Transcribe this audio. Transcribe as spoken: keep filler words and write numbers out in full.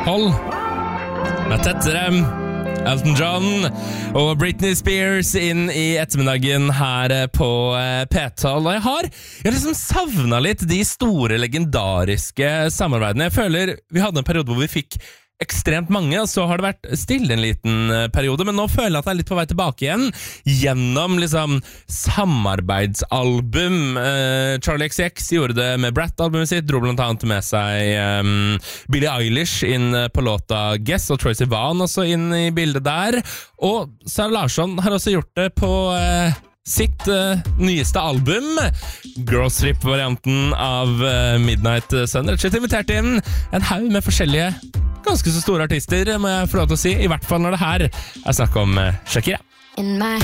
Hold meg tettere. Elton John og Britney Spears inn i ettermiddagen her på P tolv. Og jeg har, jeg har liksom savnet litt de store legendariske samarbeidene. Jeg føler vi hadde en periode hvor vi fikk ekstremt mange, og så har det vært stille en liten periode, men nå føler jeg at jeg er litt på vei tilbake igjen, gjennom liksom samarbeidsalbum. Uh, Charlie X C X gjorde det med Brat-albumet sitt, dro blant annet med seg um, Billie Eilish inn på låta Guess, og Troye Sivan også inn i bildet der, og Sara Larsson har også gjort det på uh, sitt uh, nyeste album, Girls Trip-varianten av uh, Midnight Sun. Rett og slett invitert inn en haug med forskjellige ganske så store artister, må jeg få lov til å si, i hvert fall når det her er snakk om uh, Shakira. In my